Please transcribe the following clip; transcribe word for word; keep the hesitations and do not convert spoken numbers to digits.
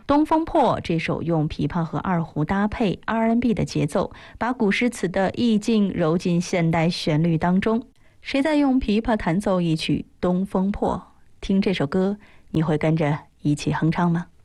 东风破这首用琵琶和二胡搭配 R and B 的节奏，把古诗词的意境揉进现代旋律当中。谁在用琵琶弹奏一曲东风破？听这首歌，你会跟着一起哼唱吗？